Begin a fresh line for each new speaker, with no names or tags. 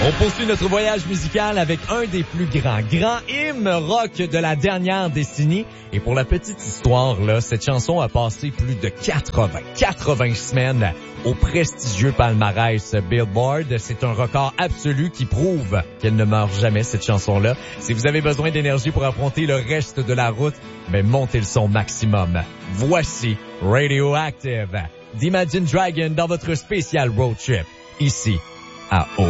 On poursuit notre voyage musical avec un des plus grands hymnes rock de la dernière décennie. Et pour la petite histoire, là, cette chanson a passé plus de 80 semaines au prestigieux palmarès Billboard. C'est un record absolu qui prouve qu'elle ne meurt jamais, cette chanson-là. Si vous avez besoin d'énergie pour affronter le reste de la route, montez le son maximum. Voici Radioactive d'Imagine Dragon dans votre spécial road trip, ici à O.